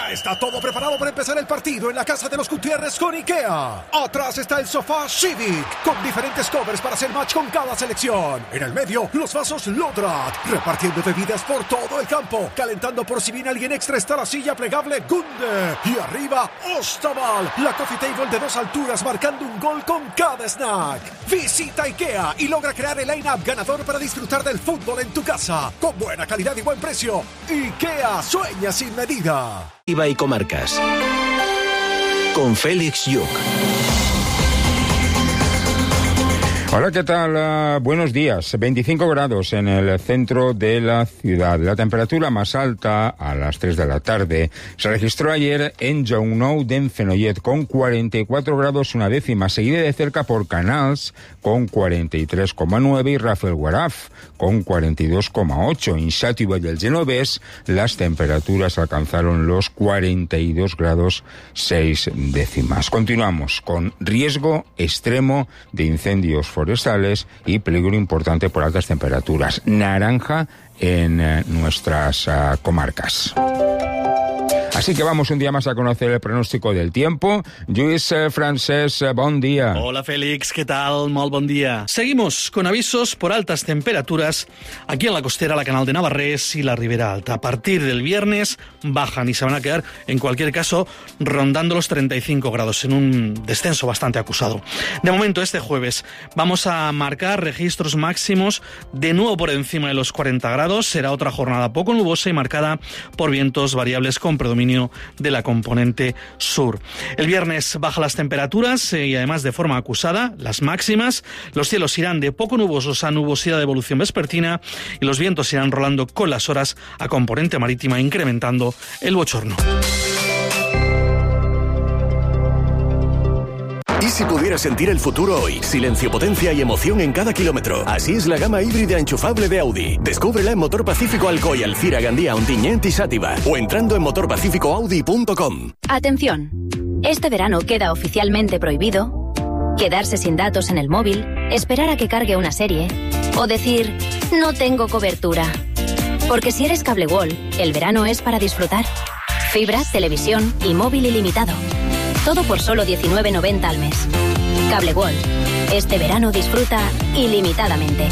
Ya está todo preparado para empezar el partido en la casa de los Gutiérrez con IKEA. Atrás está el sofá Civic, con diferentes covers para hacer match con cada selección. En el medio, los vasos Lodrat, repartiendo bebidas por todo el campo. Calentando por si viene alguien extra está la silla plegable Gunde. Y arriba, Ostaval, la coffee table de 2 alturas marcando un gol con cada snack. Visita IKEA y logra crear el line-up ganador para disfrutar del fútbol en tu casa. Con buena calidad y buen precio. IKEA, sueña sin medida. Iba y Comarcas con Félix Lluc. Hola, ¿qué tal? Buenos días. 25 grados en el centro de la ciudad. La temperatura más alta a las 3 de la tarde se registró ayer en Jounou d'en Fenollet con 44 grados una décima, seguida de cerca por Canals con 43,9 y Rafelguaraf con 42,8. En Xàtiva del Genovés las temperaturas alcanzaron los 42 grados 6 décimas. Continuamos con riesgo extremo de incendios forestales y peligro importante por altas temperaturas. Naranja en nuestras comarcas. Así que vamos un día más a conocer el pronóstico del tiempo. Lluís Francesc, bon día. Hola Félix, ¿qué tal? Molt bon día. Seguimos con avisos por altas temperaturas aquí en la costera, la Canal de Navarrés y la Ribera Alta. A partir del viernes bajan y se van a quedar, en cualquier caso, rondando los 35 grados, en un descenso bastante acusado. De momento, este jueves vamos a marcar registros máximos de nuevo por encima de los 40 grados. Será otra jornada poco nubosa y marcada por vientos variables con predominio de la componente sur. El viernes bajan las temperaturas y además de forma acusada las máximas. Los cielos irán de poco nubosos a nubosidad de evolución vespertina y los vientos irán rolando con las horas a componente marítima, incrementando el bochorno. ¿Y si pudieras sentir el futuro hoy? Silencio, potencia y emoción en cada kilómetro. Así es la gama híbrida enchufable de Audi. Descúbrela en Motor Pacífico Alcoy, Alcira, Gandía, Ontinyent y Xàtiva. O entrando en motorpacificoaudi.com. Atención. Este verano queda oficialmente prohibido quedarse sin datos en el móvil, esperar a que cargue una serie o decir, no tengo cobertura. Porque si eres Cable World, el verano es para disfrutar. Fibra, televisión y móvil ilimitado. Todo por solo 19,90 al mes. Cable World. Este verano disfruta ilimitadamente.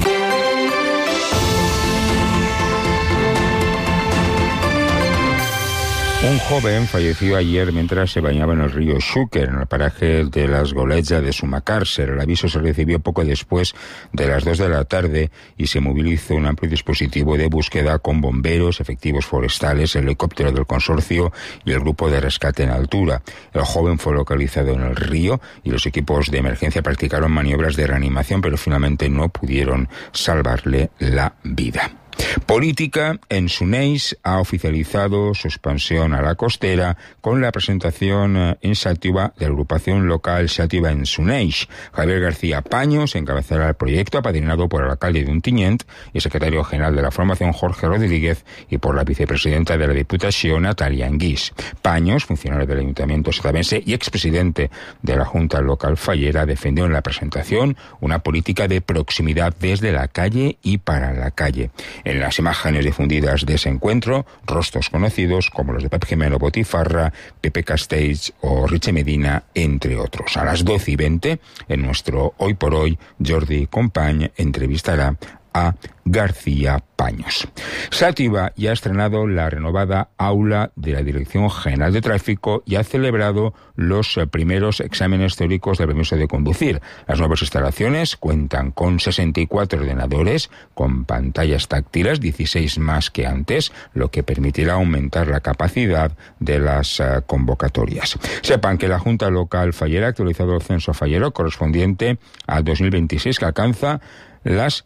Un joven falleció ayer mientras se bañaba en el río Xúquer, en el paraje de las Golejas de Sumacàrcer. El aviso se recibió poco después de las 2 de la tarde y se movilizó un amplio dispositivo de búsqueda con bomberos, efectivos forestales, helicóptero del consorcio y el grupo de rescate en altura. El joven fue localizado en el río y los equipos de emergencia practicaron maniobras de reanimación, pero finalmente no pudieron salvarle la vida. Política en Suneix ha oficializado su expansión a la costera con la presentación en Xàtiva de la agrupación local Xàtiva en Suneix. Javier García Paños encabezará el proyecto, apadrinado por el alcalde de Ontinyent y secretario general de la formación Jorge Rodríguez y por la vicepresidenta de la Diputación Natalia Anguís. Paños, funcionario del Ayuntamiento satabense y expresidente de la Junta Local Fallera, defendió en la presentación una política de proximidad desde la calle y para la calle. En las imágenes difundidas de ese encuentro, rostros conocidos como los de Pep Jimeno Botifarra, Pepe Castells o Riche Medina, entre otros. A las 12:20, en nuestro Hoy por Hoy, Jordi Company entrevistará a García Paños. Xàtiva ya ha estrenado la renovada aula de la Dirección General de Tráfico y ha celebrado los primeros exámenes teóricos del permiso de conducir. Las nuevas instalaciones cuentan con 64 ordenadores con pantallas táctiles, 16 más que antes, lo que permitirá aumentar la capacidad de las convocatorias. Sepan que la Junta Local Fallera ha actualizado el censo fallero correspondiente a 2026, que alcanza las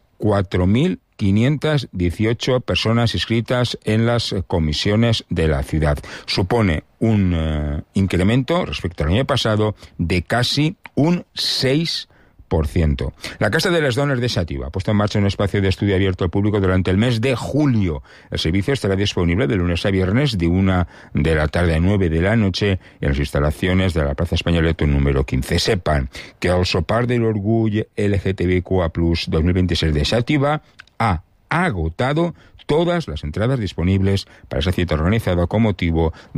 4.518 personas inscritas en las comisiones de la ciudad. Supone un incremento respecto al año pasado de casi un 6%. La Casa de les Dones de Xàtiva ha puesto en marcha un espacio de estudio abierto al público durante el mes de julio. El servicio estará disponible de lunes a viernes de 1 de la tarde a 9 de la noche en las instalaciones de la Plaza Espanyoleto número 15. Sepan que el sopar del orgull LGTBIQA+ 2026 de Xàtiva ha agotado todas las entradas disponibles para esa cita organizada con motivo